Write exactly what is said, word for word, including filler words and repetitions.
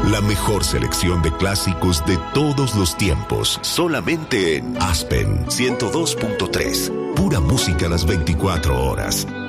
La mejor selección de clásicos de todos los tiempos. Solamente en Aspen ciento dos punto tres. Pura música las veinticuatro horas.